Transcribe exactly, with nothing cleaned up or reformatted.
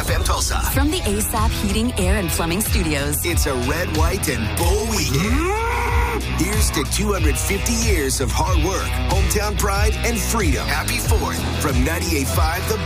F M Tulsa. From the A S A P Heating, Air, and Plumbing Studios. It's a red, white, and bull weekend. Here's to two hundred fifty years of hard work, hometown pride, and freedom. Happy fourth from ninety-eight point five The